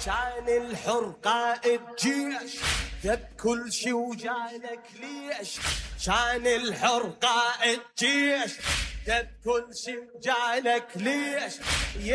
كان الحر قائد جيش جاب كل شي وجالك ليش؟ كان الحر قائد جيش جاب كل شي وجالك ليش؟